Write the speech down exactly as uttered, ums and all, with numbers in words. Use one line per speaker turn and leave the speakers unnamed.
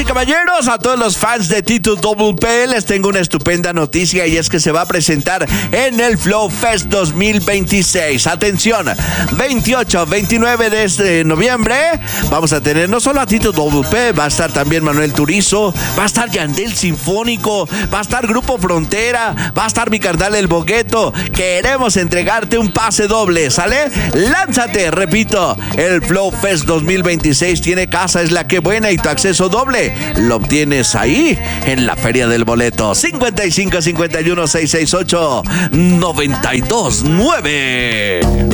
caballeros, a todos los fans de Tito Double P les tengo una estupenda noticia, y es que se va a presentar en el Flow Fest dos mil veintiséis. Atención, veintiocho, veintinueve de este noviembre vamos a tener no solo a Tito Double P, va a estar también Manuel Turizo, va a estar Yandel Sinfónico, va a estar Grupo Frontera, va a estar mi carnal El Bogueto. Queremos entregarte un pase doble, ¿sale? Lánzate, repito, el Flow Fest dos mil veintiséis tiene Casa es la que buena, y tu acceso doble lo obtienes ahí en la Feria del Boleto. cincuenta y cinco, cincuenta y uno, seiscientos sesenta y ocho, noventa y dos nueve.